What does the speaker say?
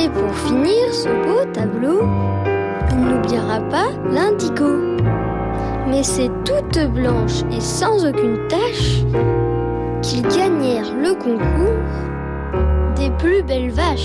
Et pour finir ce beau tableau, il n'oubliera pas l'indigo. Mais c'est toute blanche et sans aucune tache qu'ils gagnèrent le concours des plus belles vaches.